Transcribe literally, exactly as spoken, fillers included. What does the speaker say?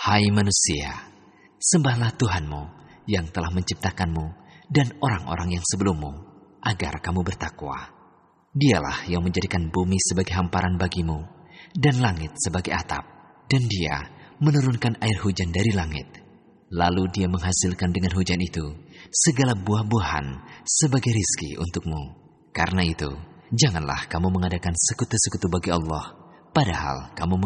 Hai manusia, sembahlah Tuhanmu yang telah menciptakanmu dan orang-orang yang sebelummu, agar kamu bertakwa. Dialah yang menjadikan bumi sebagai hamparan bagimu, dan langit sebagai atap, dan Dia menurunkan air hujan dari langit. Lalu Dia menghasilkan dengan hujan itu segala buah-buahan sebagai rizki untukmu. Karena itu, janganlah kamu mengadakan sekutu-sekutu bagi Allah, padahal kamu